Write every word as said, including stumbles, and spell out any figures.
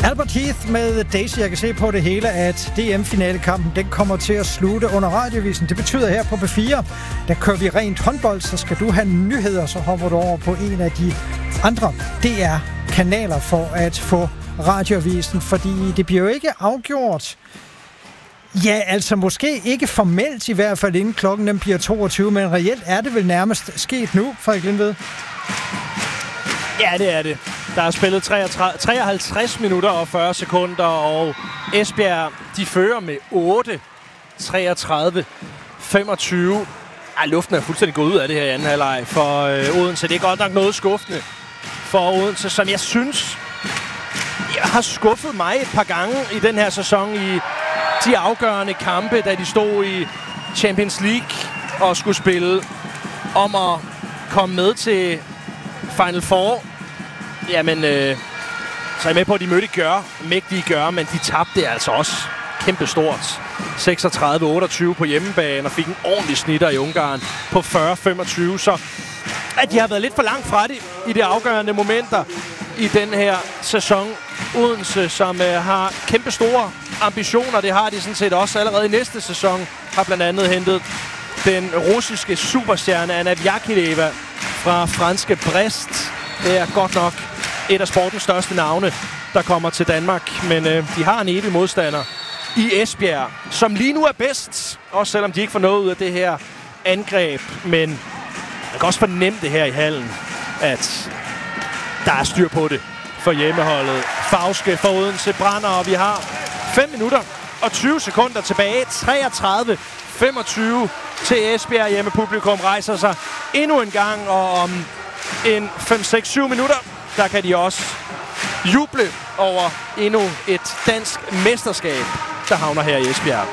Albert Heath med Daisy. Jeg kan se på det hele, at D M-finalekampen den kommer til at slutte under radiovisen. Det betyder her på B fire, der kører vi rent håndbold, så skal du have nyheder, så hopper du over på en af de andre D R-kanaler for at få radioavisen, fordi det bliver jo ikke afgjort. Ja, altså måske ikke formelt i hvert fald, inden klokken den bliver toogtyve, men reelt er det vel nærmest sket nu, Frederik Lindved? Ja, det er det. Der er spillet treoghalvtreds minutter og fyrre sekunder, og Esbjerg, de fører med otte treogtredive femogtyve. Ej, luften er fuldstændig gået ud af det her i anden halvleg for øh, Odense. Det er godt nok noget skuffende for Odense, som jeg synes jeg har skuffet mig et par gange i den her sæson i de afgørende kampe, da de stod i Champions League og skulle spille om at komme med til Final Four. Jamen, øh, så er jeg med på, at de mødte Gør, mægtige Gør, men de tabte altså også kæmpestort. seksogtredive otteogtyve på hjemmebane og fik en ordentlig snitter i Ungarn på fyrre femogtyve. Så at de har været lidt for langt fra det i de afgørende momenter i den her sæson. Odense, som øh, har kæmpe store ambitioner, det har de sådan set også allerede i næste sæson, har blandt andet hentet den russiske superstjerne Anna Vyakileva fra franske Brest. Det er godt nok et af sportens største navne, der kommer til Danmark. Men øh, de har en evig modstander i Esbjerg, som lige nu er bedst. Også selvom de ikke får noget ud af det her angreb. Men man kan også fornemme det her i hallen, at der er styr på det for hjemmeholdet. Fauske for Odense brænder, og vi har fem minutter og tyve sekunder tilbage. treogtredive femogtyve til Esbjerg. Hjemmepublikum rejser sig endnu en gang, og om en fem seks syv minutter, der kan de også juble over endnu et dansk mesterskab, der havner her i Esbjerg.